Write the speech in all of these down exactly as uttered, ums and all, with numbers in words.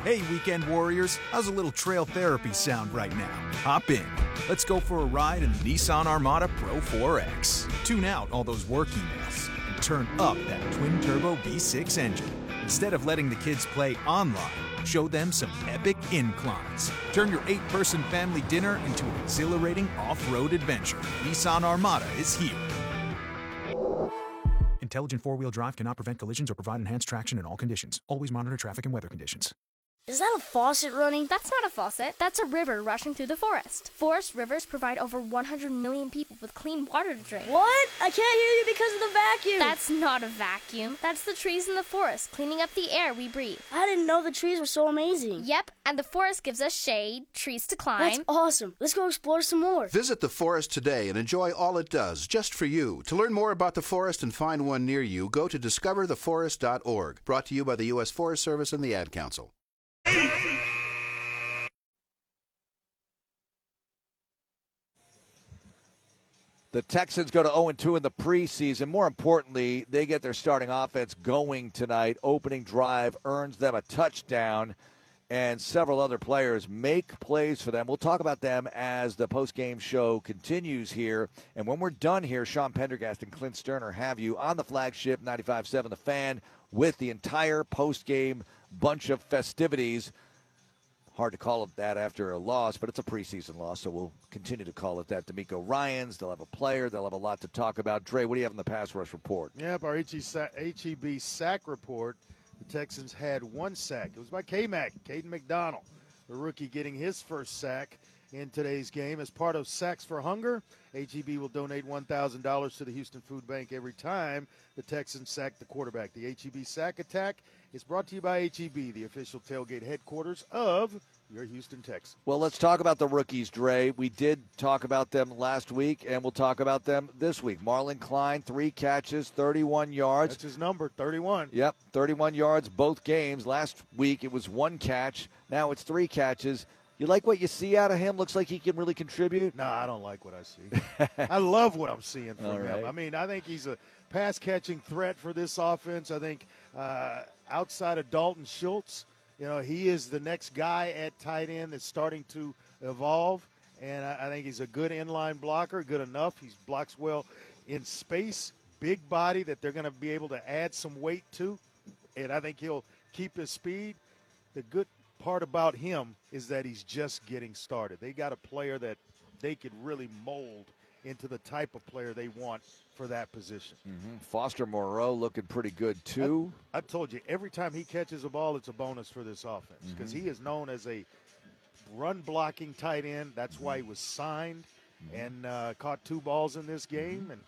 Hey, weekend warriors, how's a little trail therapy sound right now? Hop in. Let's go for a ride in the Nissan Armada Pro four X. Tune out all those work emails and turn up that twin-turbo V six engine. Instead of letting the kids play online, show them some epic inclines. Turn your eight-person family dinner into an exhilarating off-road adventure. Nissan Armada is here. Intelligent four-wheel drive cannot prevent collisions or provide enhanced traction in all conditions. Always monitor traffic and weather conditions. Is that a faucet running? That's not a faucet. That's a river rushing through the forest. Forest rivers provide over one hundred million people with clean water to drink. What? I can't hear you because of the vacuum. That's not a vacuum. That's the trees in the forest cleaning up the air we breathe. I didn't know the trees were so amazing. Yep, and the forest gives us shade, trees to climb. That's awesome. Let's go explore some more. Visit the forest today and enjoy all it does, just for you. To learn more about the forest and find one near you, go to discover the forest dot org. Brought to you by the U S Forest Service and the Ad Council. The Texans go to oh and two in the preseason. More importantly, they get their starting offense going tonight. Opening drive earns them a touchdown, and several other players make plays for them. We'll talk about them as the post-game show continues here. And when we're done here, Sean Pendergast and Clint Sterner have you on the flagship ninety-five point seven The Fan with the entire post-game bunch of festivities. Hard to call it that after a loss, but it's a preseason loss, so we'll continue to call it that. D'Amico Ryans, they'll have a player. They'll have a lot to talk about. Dre, what do you have in the pass rush report? Yep, our H E B sack report. The Texans had one sack. It was by K-Mac, Caden McDonald, the rookie getting his first sack in today's game. As part of Sacks for Hunger, H E B will donate one thousand dollars to the Houston Food Bank every time the Texans sack the quarterback. The H E B Sack Attack is brought to you by H E B, the official tailgate headquarters of your Houston Texans. Well, let's talk about the rookies, Dre. We did talk about them last week, and we'll talk about them this week. Marlon Klein, three catches, thirty-one yards. That's his number, thirty-one. Yep, thirty-one yards both games. Last week it was one catch. Now it's three catches. You like what you see out of him? Looks like he can really contribute? No, I don't like what I see. I love what I'm seeing from All him. right. I mean, I think he's a pass-catching threat for this offense. I think uh, outside of Dalton Schultz, you know, he is the next guy at tight end that's starting to evolve, and I, I think he's a good inline blocker, good enough. He blocks well in space, big body that they're going to be able to add some weight to, and I think he'll keep his speed. The good part about him is that he's just getting started. They got a player that they could really mold into the type of player they want for that position. Mm-hmm. Foster Moreau looking pretty good, too. I, I told you, every time he catches a ball, it's a bonus for this offense because Mm-hmm. he is known as a run-blocking tight end. That's why he was signed Mm-hmm. and uh, caught two balls in this game and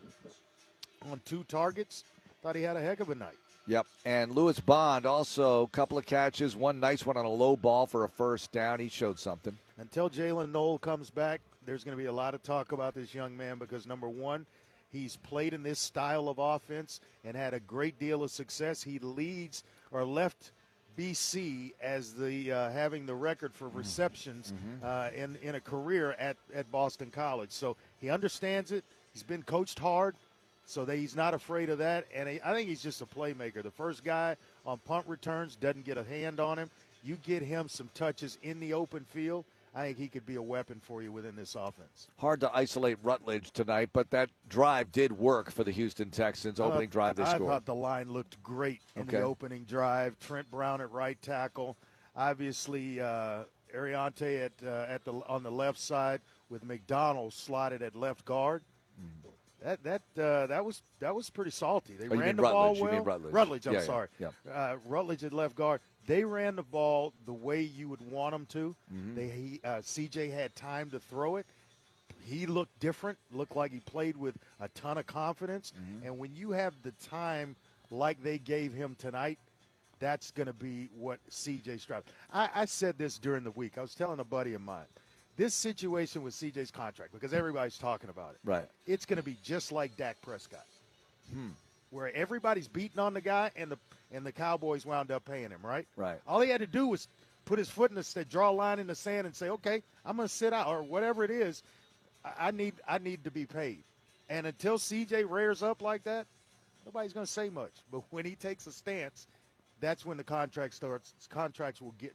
on two targets. Thought he had a heck of a night. Yep, and Lewis Bond also a couple of catches, one nice one on a low ball for a first down. He showed something. Until Jalen Knoll comes back, there's going to be a lot of talk about this young man because, number one, he's played in this style of offense and had a great deal of success. He leads or left B C as the uh, having the record for receptions Mm-hmm. uh, in, in a career at, at Boston College. So he understands it. He's been coached hard. So that he's not afraid of that, and he, I think he's just a playmaker. The first guy on punt returns doesn't get a hand on him. You get him some touches in the open field, I think he could be a weapon for you within this offense. Hard to isolate Rutledge tonight, but that drive did work for the Houston Texans. Opening uh, drive they I scored. thought the line looked great in Okay. the opening drive. Trent Brown at right tackle, obviously uh, Ariante at uh, at the on the left side with McDonald slotted at left guard. That that uh, that was that was pretty salty. They Oh, you ran mean the Rutledge. ball You well. mean Rutledge. Rutledge, I'm Yeah, yeah, sorry. yeah. Uh, Rutledge at left guard. They ran the ball the way you would want them to. Mhm. They he, uh, C J had time to throw it. He looked different. Looked like he played with a ton of confidence. Mhm. And when you have the time like they gave him tonight, that's going to be what C J strives. I, I said this during the week. I was telling a buddy of mine. This situation with C J's contract, because everybody's talking about it, Right. it's going to be just like Dak Prescott, Hmm. where everybody's beating on the guy and the and the Cowboys wound up paying him, right? Right. All he had to do was put his foot in the st- draw a line in the sand and say, okay, I'm going to sit out, or whatever it is. I, I need I need to be paid. And until C J rears up like that, nobody's going to say much. But when he takes a stance, that's when the contract starts. Contracts will get